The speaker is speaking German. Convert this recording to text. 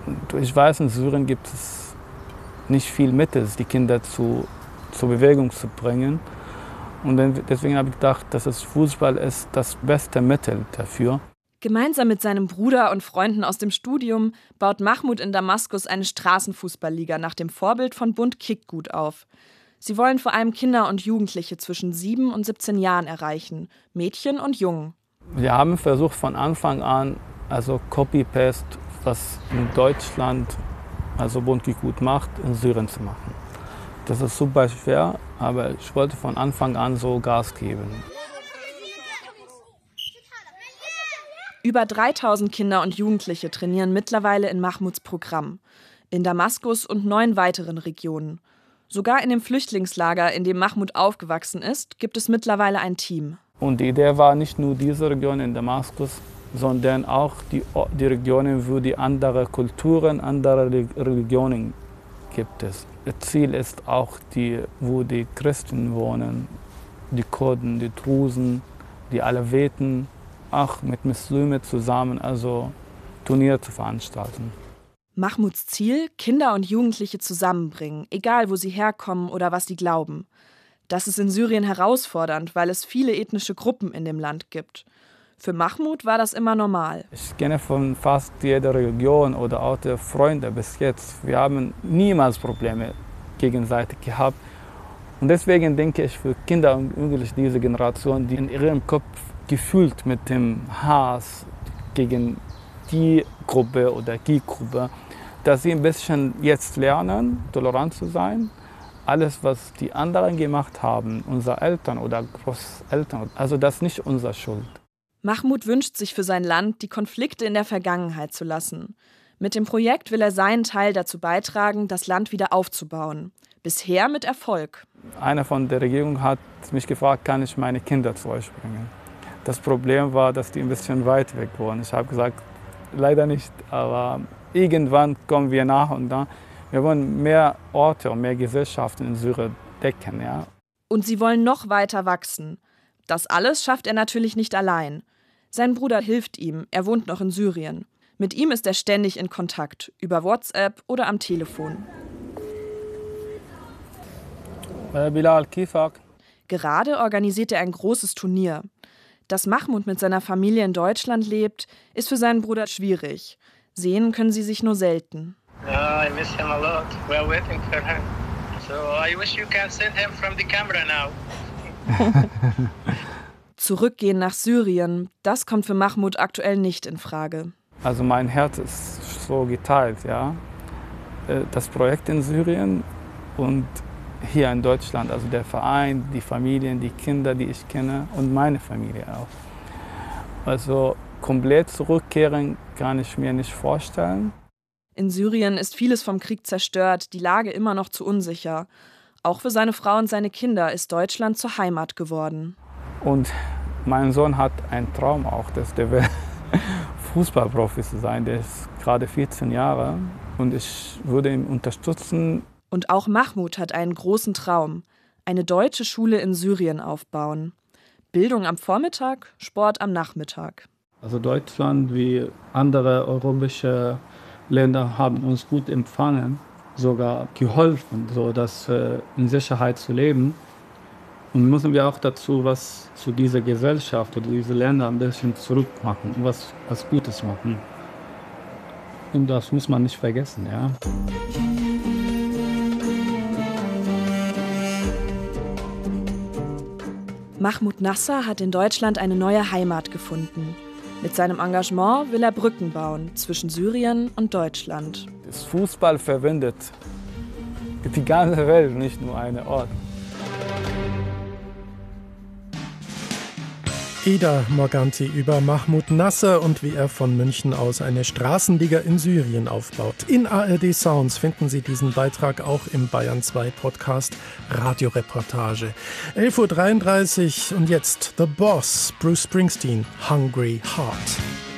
Ich weiß, in Syrien gibt es nicht viel Mittel, die Kinder zur Bewegung zu bringen. Und deswegen habe ich gedacht, dass das Fußball ist das beste Mittel dafür. Gemeinsam mit seinem Bruder und Freunden aus dem Studium baut Mahmoud in Damaskus eine Straßenfußballliga nach dem Vorbild von Bund Kickgut auf. Sie wollen vor allem Kinder und Jugendliche zwischen 7 und 17 Jahren erreichen, Mädchen und Jungen. Wir haben versucht von Anfang an, also Copy-Paste, was in Deutschland, also Bund Kickgut macht, in Syrien zu machen. Das ist super schwer, aber ich wollte von Anfang an so Gas geben. Über 3000 Kinder und Jugendliche trainieren mittlerweile in Mahmouds Programm. In Damaskus und 9 weiteren Regionen. Sogar in dem Flüchtlingslager, in dem Mahmoud aufgewachsen ist, gibt es mittlerweile ein Team. Und die Idee war nicht nur diese Region in Damaskus, sondern auch die Regionen, wo die andere Kulturen, andere Religionen gibt es. Das Ziel ist auch, wo die Christen wohnen, die Kurden, die Drusen, die Alawiten, auch mit Muslimen zusammen, also Turniere zu veranstalten. Mahmouds Ziel, Kinder und Jugendliche zusammenbringen, egal wo sie herkommen oder was sie glauben. Das ist in Syrien herausfordernd, weil es viele ethnische Gruppen in dem Land gibt. Für Mahmoud war das immer normal. Ich kenne von fast jeder Religion oder auch der Freunde bis jetzt. Wir haben niemals Probleme gegenseitig gehabt. Und deswegen denke ich, für Kinder und Jugendliche diese Generation, die in ihrem Kopf gefühlt mit dem Hass gegen die Gruppe oder die Gruppe, dass sie ein bisschen jetzt lernen, tolerant zu sein. Alles, was die anderen gemacht haben, unsere Eltern oder Großeltern, also das ist nicht unsere Schuld. Mahmoud wünscht sich für sein Land, die Konflikte in der Vergangenheit zu lassen. Mit dem Projekt will er seinen Teil dazu beitragen, das Land wieder aufzubauen. Bisher mit Erfolg. Einer von der Regierung hat mich gefragt, kann ich meine Kinder zu euch bringen? Das Problem war, dass die ein bisschen weit weg waren. Ich habe gesagt, leider nicht, aber irgendwann kommen wir nach und nach. Wir wollen mehr Orte und mehr Gesellschaften in Syrien decken. Ja. Und sie wollen noch weiter wachsen. Das alles schafft er natürlich nicht allein. Sein Bruder hilft ihm, er wohnt noch in Syrien. Mit ihm ist er ständig in Kontakt, über WhatsApp oder am Telefon. Bilal, Kifak. Gerade organisiert er ein großes Turnier. Dass Mahmoud mit seiner Familie in Deutschland lebt, ist für seinen Bruder schwierig. Sehen können sie sich nur selten. I miss him a lot. We're waiting for him. So I wish you can send him from the camera now. Zurückgehen nach Syrien, das kommt für Mahmoud aktuell nicht in Frage. Also mein Herz ist so geteilt, ja. Das Projekt in Syrien und hier in Deutschland, also der Verein, die Familien, die Kinder, die ich kenne und meine Familie auch. Also komplett zurückkehren kann ich mir nicht vorstellen. In Syrien ist vieles vom Krieg zerstört, die Lage immer noch zu unsicher. Auch für seine Frau und seine Kinder ist Deutschland zur Heimat geworden. Und mein Sohn hat einen Traum auch, dass der will Fußballprofi zu sein. Der ist gerade 14 Jahre und ich würde ihn unterstützen. Und auch Mahmoud hat einen großen Traum, eine deutsche Schule in Syrien aufbauen. Bildung am Vormittag, Sport am Nachmittag. Also Deutschland wie andere europäische Länder haben uns gut empfangen, sogar geholfen, so dass in Sicherheit zu leben. Und müssen wir auch dazu was zu dieser Gesellschaft oder diese Länder ein bisschen zurückmachen und was Gutes machen. Und das muss man nicht vergessen, ja. Mahmoud Nasser hat in Deutschland eine neue Heimat gefunden. Mit seinem Engagement will er Brücken bauen zwischen Syrien und Deutschland. Das Fußball verbindet die ganze Welt, nicht nur einen Ort. Eda Morganti über Mahmoud Nasser und wie er von München aus eine Straßenliga in Syrien aufbaut. In ARD Sounds finden Sie diesen Beitrag auch im Bayern 2 Podcast Radioreportage. 11:33 Uhr und jetzt The Boss, Bruce Springsteen, Hungry Heart.